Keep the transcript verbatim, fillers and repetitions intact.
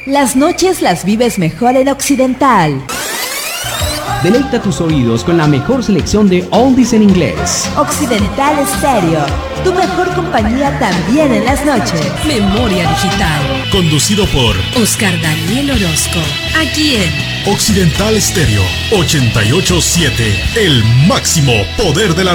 Las noches las vives mejor en Occidental. Deleita tus oídos con la mejor selección de oldies en inglés. Occidental Stereo, tu mejor compañía también en las noches. Memoria Digital. Conducido por Oscar Daniel Orozco. Aquí en Occidental Stereo ochenta y ocho punto siete. El máximo poder de la